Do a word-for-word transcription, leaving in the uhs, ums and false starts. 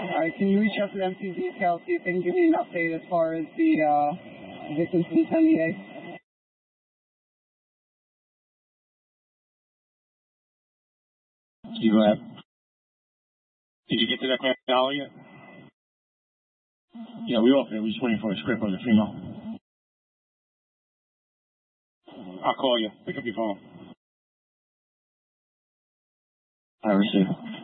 All right, can you reach out to the M C detail, see if they can give me an update as far as the uh, victims from ten E A? You go ahead. Did you get to that call yet? Yeah, we opened it. We're just waiting for a script on the female. I'll call you. Pick up your phone. I receive.